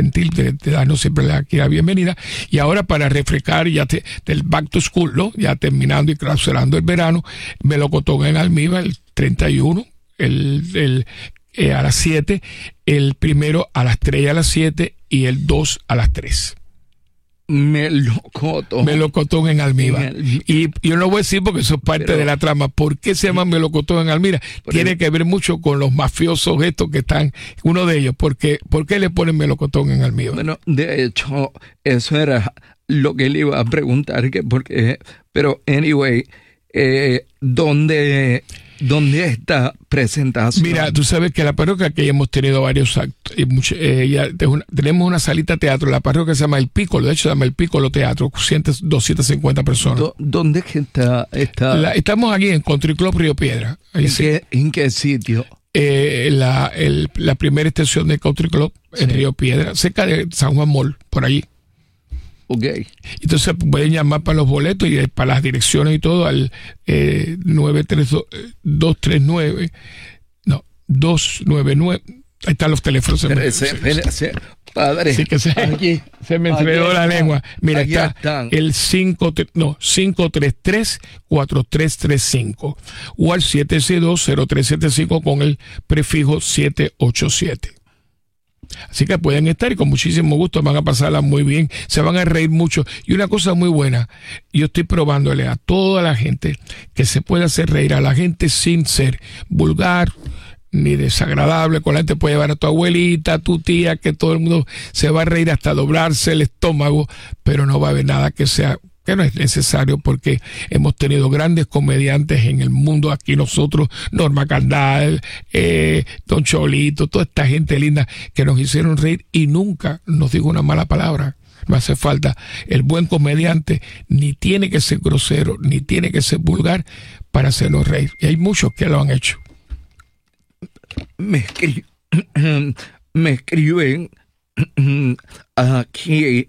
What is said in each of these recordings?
gentil de darnos siempre aquí la bienvenida. Y ahora, para refrescar ya del back to school, ¿no? Ya terminando y clausurando el verano, Melocotón en Almíbar, el 31, a las 7, el primero a las 3 y a las 7 y el 2 a las 3. Melocotón en Almíbar. Y yo no voy a decir porque eso es parte de la trama. ¿Por qué se llama Melocotón en Almíbar? Tiene que ver mucho con los mafiosos estos que están, uno de ellos. ¿Por qué le ponen Melocotón en Almíbar? Bueno, de hecho, eso era lo que le iba a preguntar, pero anyway, ¿dónde está presentación? Mira, tú sabes que la parroquia, que hemos tenido varios actos, y tenemos una salita teatro, la parroquia se llama El Pícolo, de hecho se llama El Pícolo Teatro, 250 personas. ¿Dónde es que está? Estamos aquí en Country Club Río Piedra. ¿En qué sitio? La primera extensión de Country Club en Río Piedra, cerca de San Juan Mall, por allí. Okay. Entonces pueden llamar para los boletos y para las direcciones y todo al 299. Ahí están los teléfonos. Padre. Sí, que se me enredó la lengua. Mira, está el 533-4335 o al 762-0375 con el prefijo 787. Así que pueden estar y con muchísimo gusto van a pasarla muy bien, se van a reír mucho. Y una cosa muy buena, yo estoy probándole a toda la gente que se puede hacer reír a la gente sin ser vulgar ni desagradable. Con la gente puede llevar a tu abuelita, a tu tía, que todo el mundo se va a reír hasta doblarse el estómago, pero no va a haber nada que no es necesario, porque hemos tenido grandes comediantes en el mundo aquí nosotros, Norma Candal, Don Cholito, toda esta gente linda que nos hicieron reír y nunca nos dijo una mala palabra. No hace falta. El buen comediante ni tiene que ser grosero, ni tiene que ser vulgar para hacernos reír. Y hay muchos que lo han hecho. Me escriben aquí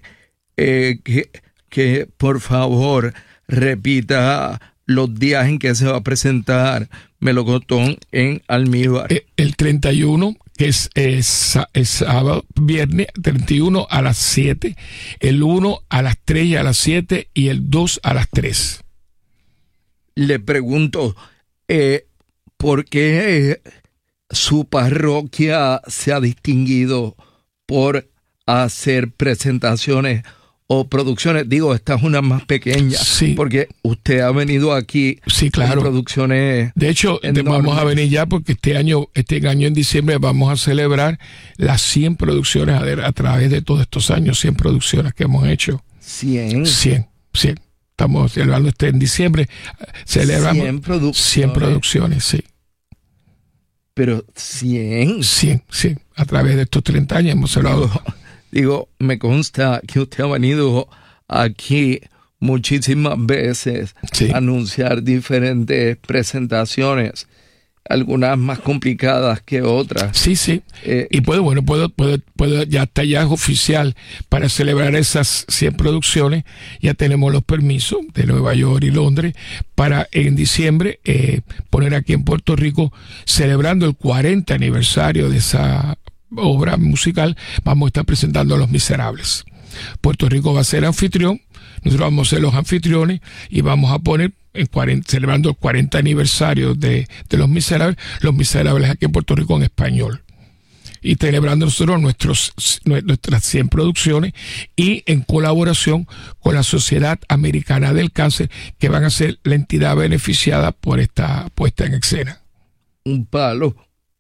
que por favor repita los días en que se va a presentar Melocotón en Almíbar. El 31, que es sábado, viernes, 31 a las 7, el 1 a las 3 y a las 7 y el 2 a las 3. Le pregunto, ¿por qué su parroquia se ha distinguido por hacer presentaciones o producciones? Digo, esta es una más pequeña, sí, porque usted ha venido aquí, sí, claro, con producciones. De hecho, vamos a venir ya porque este año en diciembre vamos a celebrar las 100 producciones a través de todos estos años, 100 producciones que hemos hecho. 100. Estamos celebrando en diciembre, celebramos 100 producciones, sí. Pero 100. Sí, a través de estos 30 años hemos celebrado. Digo, me consta que usted ha venido aquí muchísimas veces a anunciar diferentes presentaciones, algunas más complicadas que otras. Sí. Y puedo, ya está ya oficial para celebrar esas 100 producciones. Ya tenemos los permisos de Nueva York y Londres para en diciembre poner aquí en Puerto Rico, celebrando el 40 aniversario de esa obra musical. Vamos a estar presentando a Los Miserables. Puerto Rico va a ser anfitrión, nosotros vamos a ser los anfitriones y vamos a poner celebrando el 40 aniversario de Los Miserables aquí en Puerto Rico en español, y celebrando nosotros nuestras 100 producciones y en colaboración con la Sociedad Americana del Cáncer, que van a ser la entidad beneficiada por esta puesta en escena. Un palo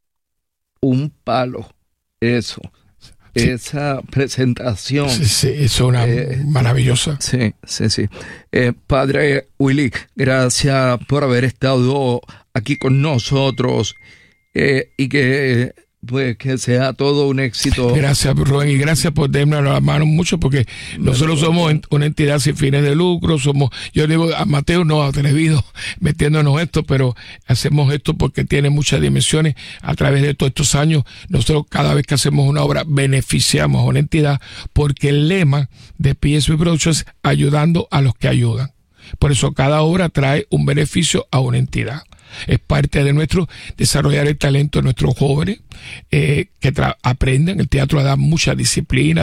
eso. Sí. Esa presentación. Sí, es una maravillosa. Sí. Padre Willy, gracias por haber estado aquí con nosotros y que sea todo un éxito. Gracias, Rubén, y gracias por darme la mano mucho, porque nosotros somos una entidad sin fines de lucro, yo digo amateur, no atrevido, metiéndonos esto, pero hacemos esto porque tiene muchas dimensiones. A través de todos estos años, nosotros cada vez que hacemos una obra beneficiamos a una entidad, porque el lema de PSB Productions es ayudando a los que ayudan. Por eso cada obra trae un beneficio a una entidad. Es parte de nuestro desarrollar el talento de nuestros jóvenes que aprenden. El teatro da mucha disciplina,